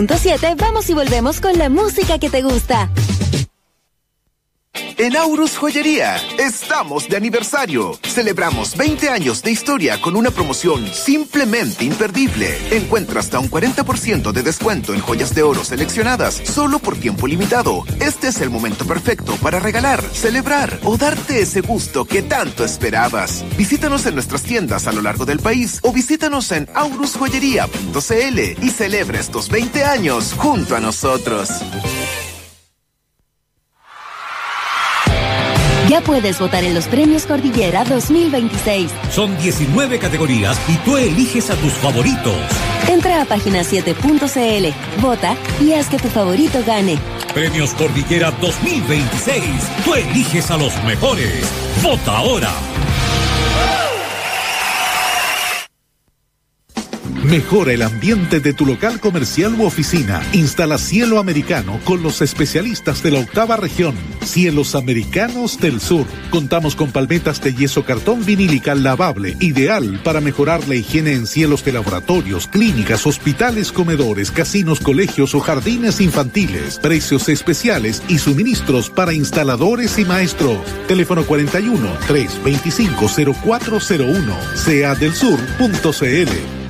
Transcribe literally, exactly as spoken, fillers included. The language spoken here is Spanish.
siete, vamos y volvemos con la música que te gusta. En Aurus Joyería, estamos de aniversario. Celebramos veinte años de historia con una promoción simplemente imperdible. Encuentra hasta un cuarenta por ciento de descuento en joyas de oro seleccionadas solo por tiempo limitado. Este es el momento perfecto para regalar, celebrar o darte ese gusto que tanto esperabas. Visítanos en nuestras tiendas a lo largo del país o visítanos en aurus joyería punto c l y celebra estos veinte años junto a nosotros. Ya puedes votar en los Premios Cordillera dos mil veintiséis. Son diecinueve categorías y tú eliges a tus favoritos. Entra a página siete punto c l, vota y haz que tu favorito gane. Premios Cordillera dos mil veintiséis. Tú eliges a los mejores. Vota ahora. Mejora el ambiente de tu local comercial u oficina. Instala Cielo Americano con los especialistas de la octava región. Cielos Americanos del Sur. Contamos con palmetas de yeso cartón vinílica lavable, ideal para mejorar la higiene en cielos de laboratorios, clínicas, hospitales, comedores, casinos, colegios o jardines infantiles. Precios especiales y suministros para instaladores y maestros. Teléfono cuarenta y uno, trescientos veinticinco, cero cuatro cero uno. sea del sur punto c l.